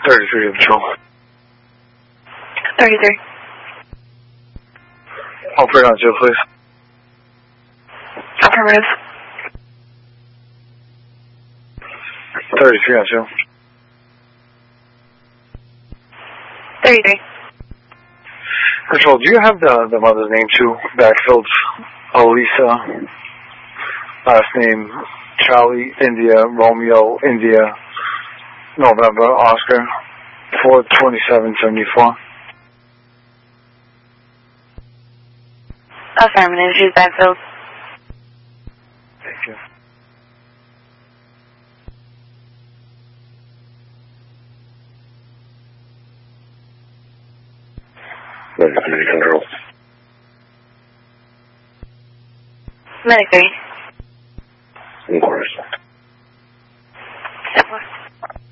33 Control. 33. Operate on 2, please. Affirmative. 33 on 2. 33. Control, do you have the mother's name too? Backfilled. Elisa. Last name Charlie, India, Romeo, India, November, Oscar, 42774. Affirmative. She's backfilled. Thank you. Control. Medic 3.